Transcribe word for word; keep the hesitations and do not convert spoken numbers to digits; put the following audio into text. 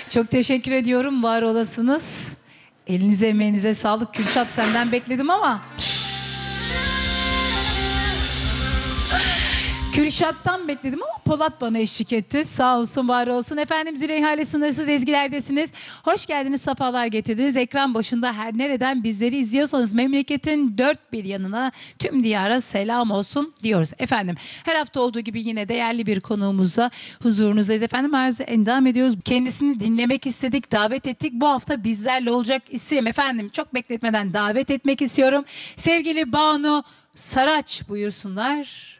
Çok teşekkür ediyorum. Var olasınız. Elinize emeğinize sağlık. Kürşat, senden bekledim ama. Kürşat'tan bekledim ama Polat bana eşlik etti. Sağ olsun, var olsun. Efendim, Züleyha ile Sınırsız Ezgilerdesiniz. Hoş geldiniz, sefalar getirdiniz. Ekran başında her nereden bizleri izliyorsanız memleketin dört bir yanına, tüm diyara selam olsun diyoruz. Efendim, her hafta olduğu gibi yine değerli bir konuğumuzla huzurunuzdayız. Efendim, arzu endam ediyoruz. Kendisini dinlemek istedik, davet ettik. Bu hafta bizlerle olacak isim, efendim, çok bekletmeden davet etmek istiyorum. Sevgili Banu Saraç, buyursunlar.